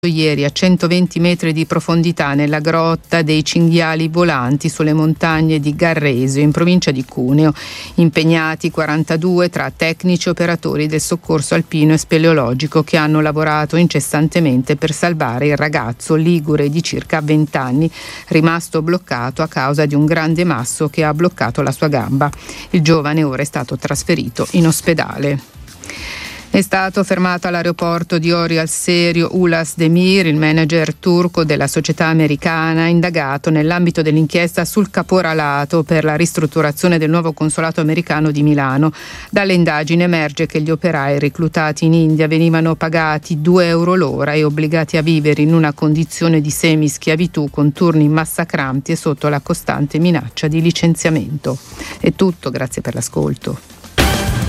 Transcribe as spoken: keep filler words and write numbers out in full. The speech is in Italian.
ieri a centoventi metri di profondità nella grotta dei cinghiali volanti sulle montagne di Garresio, in provincia di Cuneo. Impegnati quarantadue tra tecnici e operatori del soccorso alpino e speleologico che hanno lavorato incessantemente per salvare il ragazzo ligure di circa venti anni, rimasto bloccato a causa di un grande masso che ha bloccato la sua gamba. Il giovane ora è stato trasferito in ospedale. È stato fermato all'aeroporto di Orio al Serio Ulas Demir, il manager turco della società americana, indagato nell'ambito dell'inchiesta sul caporalato per la ristrutturazione del nuovo consolato americano di Milano. Dalle indagini emerge che gli operai reclutati in India venivano pagati due euro l'ora e obbligati a vivere in una condizione di semischiavitù con turni massacranti e sotto la costante minaccia di licenziamento. È tutto, grazie per l'ascolto.